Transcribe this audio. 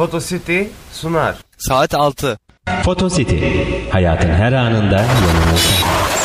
Fotosity sunar. Saat 6. Fotosity. Hayatın her anında yanınızda.